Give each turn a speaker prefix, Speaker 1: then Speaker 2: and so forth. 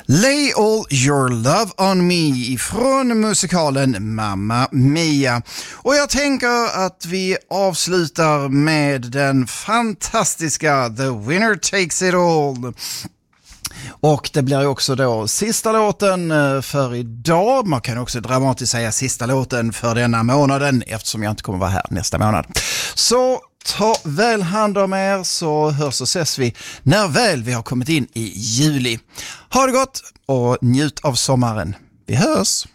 Speaker 1: Lay all your love on me från musikalen Mamma Mia. Och jag tänker att vi avslutar med den fantastiska The Winner Takes It All. Och det blir också då sista låten för idag. Man kan också dramatiskt säga sista låten för denna månaden eftersom jag inte kommer vara här nästa månad. Så ta väl hand om er, så hörs och ses vi när väl vi har kommit in i juli. Ha det gott och njut av sommaren. Vi hörs!